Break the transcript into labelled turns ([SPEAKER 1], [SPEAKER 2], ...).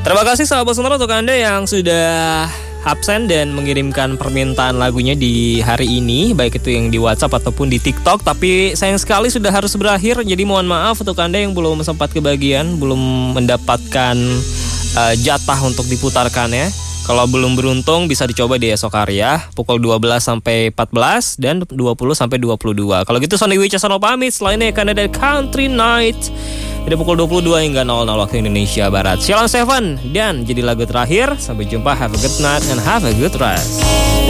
[SPEAKER 1] Terima kasih sahabat sonora untuk Anda yang sudah absen dan mengirimkan permintaan lagunya di hari ini, baik itu yang di WhatsApp ataupun di TikTok. Tapi sayang sekali sudah harus berakhir, jadi mohon maaf untuk Anda yang belum sempat kebagian, belum mendapatkan jatah untuk diputarkan ya. Kalau belum beruntung bisa dicoba di esok hari ya, pukul 12 sampai 14 dan 20 sampai 22. Kalau gitu Sonny Wicasono pamit, selainnya akan ada Country Night dari pukul 22 hingga 00 waktu Indonesia Barat. Shalom Seven, dan jadi lagu terakhir. Sampai jumpa, have a good night and have a good rest.